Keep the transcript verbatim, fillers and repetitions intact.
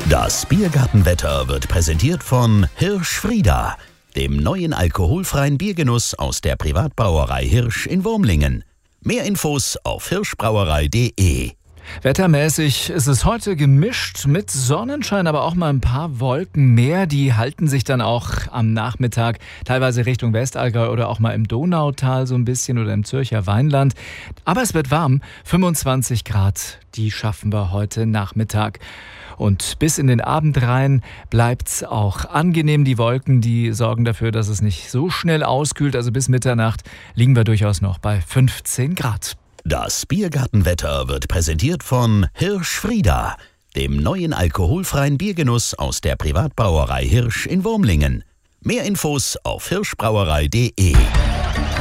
Das Biergartenwetter wird präsentiert von Hirsch-Frieda, dem neuen alkoholfreien Biergenuss aus der Privatbrauerei Hirsch in Wurmlingen. Mehr Infos auf hirschbrauerei punkt de. Wettermäßig ist es heute gemischt mit Sonnenschein, aber auch mal ein paar Wolken mehr. Die halten sich dann auch am Nachmittag teilweise Richtung Westallgäu oder auch mal im Donautal so ein bisschen oder im Zürcher Weinland. Aber es wird warm, fünfundzwanzig Grad, die schaffen wir heute Nachmittag. Und bis in den Abend rein bleibt's auch angenehm. Die Wolken, die sorgen dafür, dass es nicht so schnell auskühlt. Also bis Mitternacht liegen wir durchaus noch bei fünfzehn Grad. Das Biergartenwetter wird präsentiert von Hirsch-Frieda, dem neuen alkoholfreien Biergenuss aus der Privatbrauerei Hirsch in Wurmlingen. Mehr Infos auf hirschbrauerei punkt de.